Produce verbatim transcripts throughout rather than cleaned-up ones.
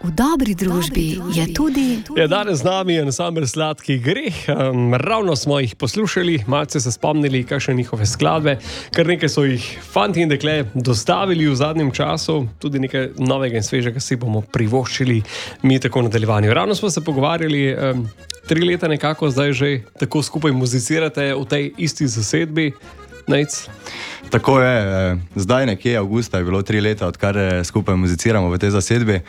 V dobri družbi je tudi... Ja, danes z nami je ansambel Sladki greh. Um, ravno smo jih poslušali, malce se spomnili, kakšne njihove skladbe. Kar nekaj so jih fanti in dekle dostavili v zadnjem času. Tudi nekaj novega in svežega si bomo privoščili mi tako v nadaljevanju. Ravno smo se pogovarjali, um, tri leta nekako zdaj že tako skupaj muzicirate v tej isti zasedbi. Nejc? Tako je, zdaj nekje avgusta je bilo tri leta, odkar skupaj muziciramo v tej zasedbi.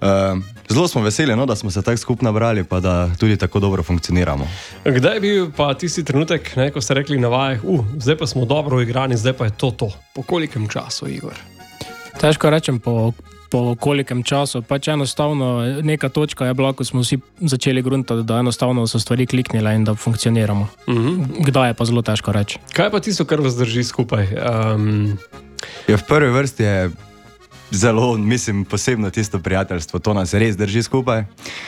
Zelo smo veseli, no, da smo se tako skupaj nabrali, pa da tudi tako dobro funkcioniramo. Kdaj je bil pa tisti trenutek, ne, ko ste rekli na vajah, uh, zdaj pa smo dobro igrani, zdaj pa je to to? Po kolikem času, Igor? Težko rečem po, po kolikem času, pač enostavno neka točka je bila, ko smo vsi začeli gruntati, da enostavno so stvari kliknile in da funkcioniramo. Uh-huh. Kdaj je pa zelo težko reči. Kaj pa tisto, kar vas drži skupaj? Um... Ja, v prvi vrsti je zelo, mislim, posebno tisto prijateljstvo, to nas res drži skupaj.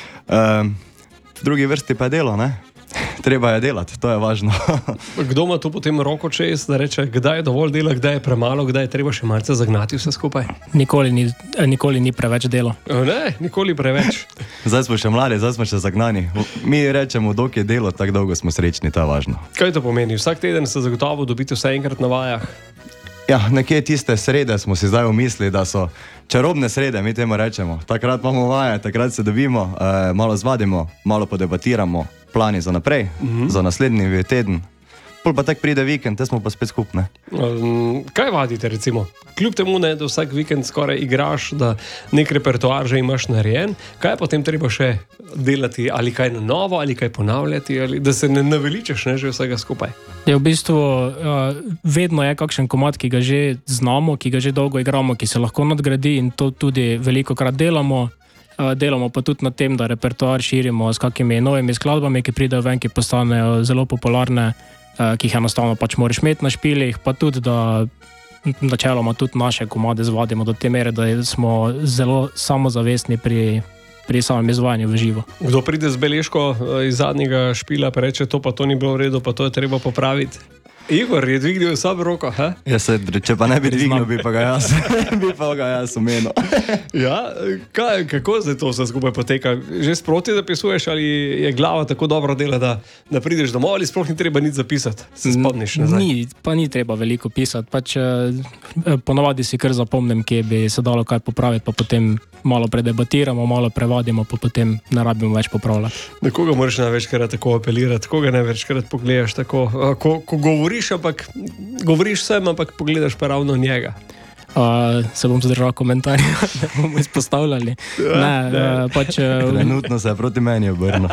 Um, v drugi vrsti pa je delo, ne? Treba je delati, to je važno. Kdo ima tu potem roko čez, da reče, kdaj je dovolj dela, kdaj je premalo, kdaj je treba še malce zagnati vse skupaj? Nikoli ni, nikoli ni preveč dela. Ne, nikoli preveč. Zdaj smo še mladi, zdaj smo še zagnani. Mi rečemo, dok je delo, tako dolgo smo srečni, to je važno. Kaj to pomeni? Vsak teden se zagotovo dobite vse enkrat na vajah? Ja, nekje tiste srede smo si zdaj umislili, da so čarobne srede, mi temu rečemo. Takrat imamo vaje, takrat se dobimo, eh, malo zvadimo, malo podebatiramo, plani za naprej, mm-hmm. za naslednji teden. Pol pa tak pride vikend, te smo pa spet skupne. Um, kaj vadite recimo? Kljub temu, ne, da vsak vikend skoraj igraš, da nek repertoar že imaš narejen, kaj je potem treba še delati, ali kaj na novo, ali kaj ponavljati, ali da se ne naveličaš, ne, že vsega skupaj? Je v bistvu uh, vedno je kakšen komad, ki ga že znamo, ki ga že dolgo igramo, ki se lahko nadgradi in to tudi velikokrat delamo. Uh, delamo pa tudi na tem, da repertoar širimo s kakimi novimi skladbami, ki pridejo ven, ki postanejo zelo popularne, uh, ki jih enostavno pač moraš imeti na špilih, pa tudi, da načeloma tudi naše komade zvadimo do te mere, da smo zelo samozavestni pri, pri samem izvajanju v živo. Kdo pride z beležko iz zadnjega špila, pa reče, to pa to ni bilo v redu, pa to je treba popraviti? Igor je dvignil sabo roko, ha? Ja, se, če pa ne bi dvignil, bi pa ga jaz, bi pa ga jaz umenil. Ja, kaj, kako zdaj to vse skupaj poteka? Že sproti zapisuješ ali je glava tako dobro dela, da, da prideš domov ali sploh ni treba nič zapisati? Se spomniš nazaj? Ni, pa ni treba veliko pisati, pač ponavadi si kar zapomnim, kje bi se dalo kaj popraviti, pa potem malo predebatiramo, malo prevadimo, pa potem ne rabimo več popravljati. Na koga moraš največkrat tako apelirati? Koga največkrat pogledaš tako? Ko, ko govoriš, ampak govoriš vsem, ampak pogledaš pa ravno njega? Uh, se bom zdržal komentarja, da bomo izpostavljali. Ja, ne, ne. Uh, pač, uh, Trenutno se je proti meni obrnil.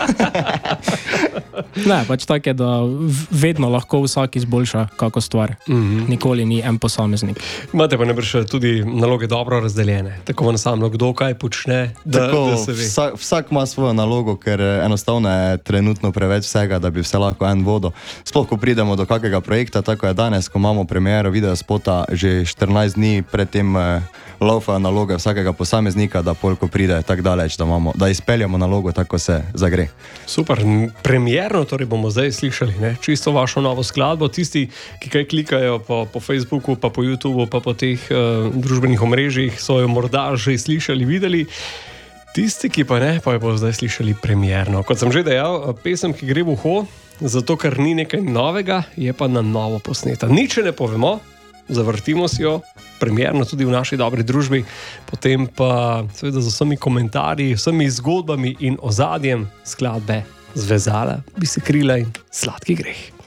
Ne, pač tako je, da vedno lahko vsak izboljša kako stvar. Mm-hmm. Nikoli ni en posameznik. Imate pa najbrž tudi naloge dobro razdeljene. Tako v ansamblu, kdo kaj počne, da, tako, da se ve. Vsak, vsak ima svojo nalogo, ker enostavno je trenutno preveč vsega, da bi vse lahko en vodo. Sploh, ko pridemo do kakega projekta, tako je danes, ko imamo premiero video spota že štirinajst dni predtem eh, laufajo naloge vsakega posameznika, da polko pride tako daleč, da, imamo, da izpeljamo nalogo, tako se zagre. Super, premierno torej bomo zdaj slišali, ne? Čisto vašo novo skladbo. Tisti, ki kaj klikajo po, po Facebooku, pa po YouTubeu, pa po teh uh, družbenih omrežjih, so jo morda že slišali, videli. Tisti, ki pa ne, pa jo bodo zdaj slišali premierno. Kot sem že dejal, pesem, ki gre v uho, zato ker ni nekaj novega, je pa na novo posneta. Nič ne povemo, zavrtimo si jo, premierno tudi v naši dobri družbi, potem pa seveda z vsemi komentarji, vsemi zgodbami in ozadjem skladbe zvezala bi se krila in Sladki greh.